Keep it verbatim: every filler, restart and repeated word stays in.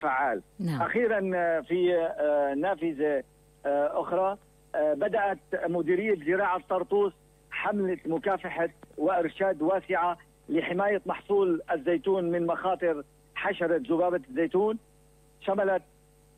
فعال. نعم. أخيرا في نافذة أخرى، بدأت مديرية زراعة طرطوس حملة مكافحة وإرشاد واسعة لحماية محصول الزيتون من مخاطر حشرة ذبابة الزيتون، شملت